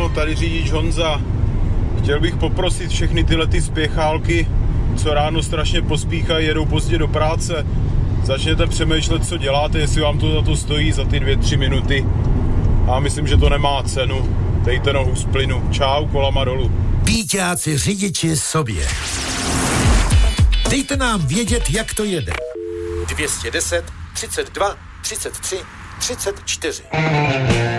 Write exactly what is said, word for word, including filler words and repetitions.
tady řidič Honza. Chtěl bych poprosit všechny tyhle ty spěchálky, co ráno strašně pospíchají, jedou pozdě do práce. Začněte přemýšlet, co děláte, jestli vám to za to stojí za ty dvě, tři minuty. A myslím, že to nemá cenu. Dejte nohu z plynu. Čau, kolama dolů. Píťáci řidiči sobě. Dejte nám vědět, jak to jede. dvě stě deset, třicet dva, třicet tři, třicet čtyři.